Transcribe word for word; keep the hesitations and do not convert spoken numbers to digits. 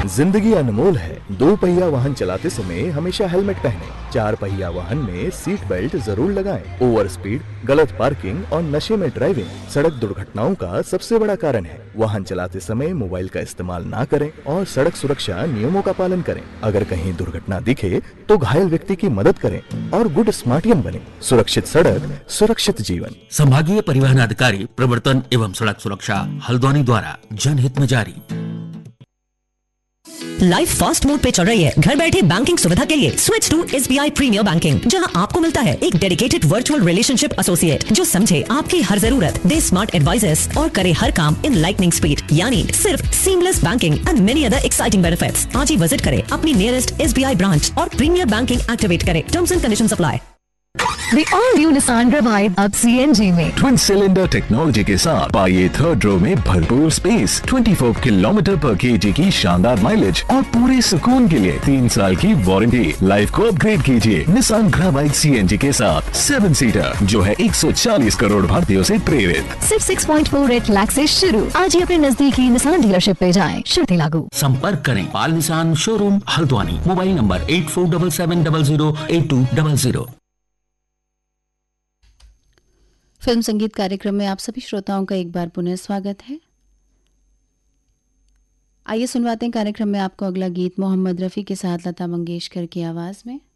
जिंदगी अनमोल है। दो पहिया वाहन चलाते समय हमेशा हेलमेट पहनें। चार पहिया वाहन में सीट बेल्ट जरूर लगाएं। ओवर स्पीड, गलत पार्किंग और नशे में ड्राइविंग सड़क दुर्घटनाओं का सबसे बड़ा कारण है। वाहन चलाते समय मोबाइल का इस्तेमाल ना करें और सड़क सुरक्षा नियमों का पालन करें। अगर कहीं दुर्घटना दिखे तो घायल व्यक्ति की मदद करें और गुड स्मार्टियन बने। सुरक्षित सड़क, सुरक्षित जीवन। संभागीय परिवहन अधिकारी प्रवर्तन एवं सड़क सुरक्षा हल्द्वानी द्वारा जनहित में जारी। लाइफ फास्ट मोड पे चल रही है। घर बैठे बैंकिंग सुविधा के लिए switch to SBI premiere banking, जहां आपको मिलता है एक डेडिकेटेड वर्चुअल रिलेशनशिप एसोसिएट जो समझे आपकी हर जरूरत, दे स्मार्ट एडवाइजेस और करे हर काम इन लाइटनिंग स्पीड। यानी सिर्फ seamless banking and many other exciting benefits. आज ही विजिट करें अपनी नियरेस्ट एसबीआई ब्रांच और प्रीमियर बैंकिंग एक्टिवेट करें। Terms and conditions apply. The all-new Nissan Revive अब C N G में ट्विन सिलेंडर टेक्नोलॉजी के साथ पाइए थर्ड रो में भरपूर स्पेस, चौबीस किलोमीटर पर केजी की शानदार माइलेज और पूरे सुकून के लिए तीन साल की वारंटी। लाइफ को अपग्रेड कीजिए निसान ग्राबाइक C N G के साथ सेवन सीटर जो है एक सौ चालीस करोड़ भारतीयों से प्रेरित। सिर्फ छह पॉइंट चार लाख से शुरू। आज ही अपने नजदीकी निसान डीलरशिप पे जाएं। शर्तें लागू। संपर्क करें पाल Nissan showroom Haldwani. Mobile number eight four double seven double zero eight to double zero. Film संगीत कार्यक्रम में आप सभी श्रोताओं का एक बार पुनः स्वागत है। आइए सुनवाते हैं कार्यक्रम में आपको अगला गीत मोहम्मद रफ़ी के साथ लता मंगेशकर की आवाज़ में।